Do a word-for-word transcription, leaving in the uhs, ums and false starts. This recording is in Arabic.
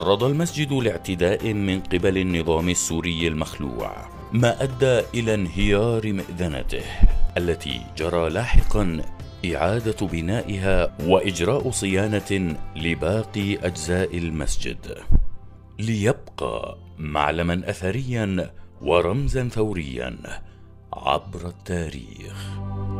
تعرض المسجد لاعتداء من قبل النظام السوري المخلوع، ما أدى إلى انهيار مئذنته التي جرى لاحقا إعادة بنائها وإجراء صيانة لباقي أجزاء المسجد ليبقى معلما أثريا ورمزا ثوريا عبر التاريخ.